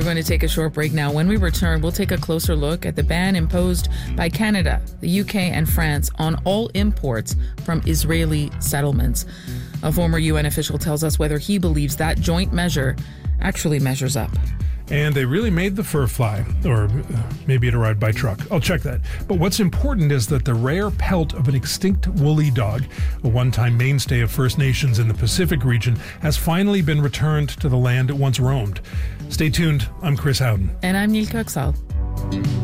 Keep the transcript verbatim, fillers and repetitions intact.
We're going to take a short break now. When we return, we'll take a closer look at the ban imposed by Canada, the U K, and France on all imports from Israeli settlements. A former U N official tells us whether he believes that joint measure actually measures up. And they really made the fur fly, or maybe it arrived by truck. I'll check that. But what's important is that the rare pelt of an extinct woolly dog, a one-time mainstay of First Nations in the Pacific region, has finally been returned to the land it once roamed. Stay tuned. I'm Chris Howden. And I'm Neil Kirksall.